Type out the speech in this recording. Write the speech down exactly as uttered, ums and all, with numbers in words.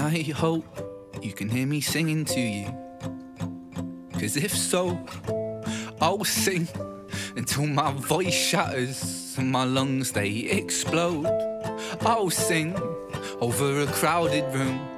I hope you can hear me singing to you, 'cause if so, I'll sing until my voice shatters and my lungs, they explode. I'll sing over a crowded room